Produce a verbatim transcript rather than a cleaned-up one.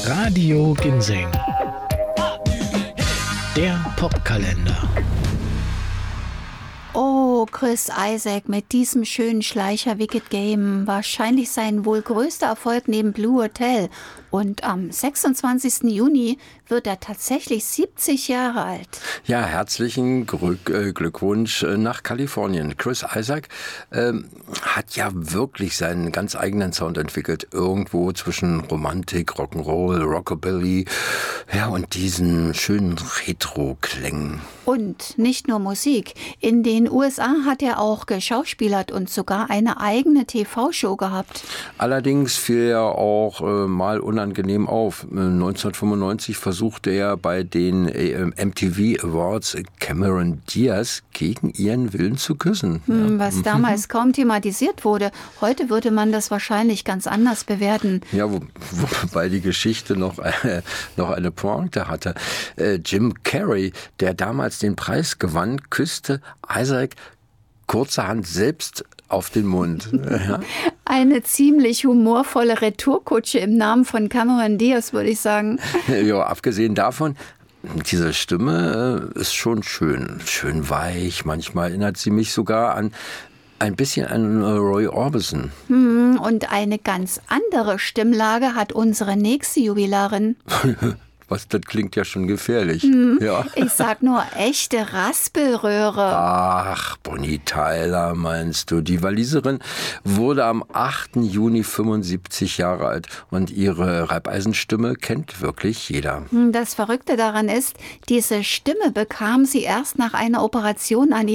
Radio Ginseng. Der Popkalender. Oh, Chris Isaak mit diesem schönen Schleicher Wicked Game. Wahrscheinlich sein wohl größter Erfolg neben Blue Hotel. Und am sechsundzwanzigsten Juni wird er tatsächlich siebzig Jahre alt. Ja, herzlichen Glückwunsch nach Kalifornien. Chris Isaak ähm, hat ja wirklich seinen ganz eigenen Sound entwickelt. Irgendwo zwischen Romantik, Rock'n'Roll, Rockabilly, ja, und diesen schönen Retro-Klängen. Und nicht nur Musik. In den U S A hat er auch geschauspielert und sogar eine eigene T V-Show gehabt. Allerdings fiel er auch äh, mal unangenehm auf. neunzehnhundertfünfundneunzig versuchte er bei den äh, M T V Awards Cameron Diaz gegen ihren Willen zu küssen. Hm, ja. Was damals kaum thematisiert wurde. Heute würde man das wahrscheinlich ganz anders bewerten. Ja, wo, wobei die Geschichte noch, äh, noch eine Pointe hatte. Äh, Jim Carrey, der damals den Preis gewann, küsste Isaak kurzerhand selbst auf den Mund. Ja. Eine ziemlich humorvolle Retourkutsche im Namen von Cameron Diaz, würde ich sagen. Ja, abgesehen davon, diese Stimme äh, ist schon schön, schön weich. Manchmal erinnert sie mich sogar an ein bisschen an Roy Orbison. Hm, und eine ganz andere Stimmlage hat unsere nächste Jubilarin. Was, das klingt ja schon gefährlich. Hm, ja. Ich sag nur echte Raspelröhre. Ach, Bonnie Tyler meinst du. Die Waliserin wurde am achten Juni fünfundsiebzig Jahre alt und ihre Reibeisenstimme kennt wirklich jeder. Das Verrückte daran ist, diese Stimme bekam sie erst nach einer Operation an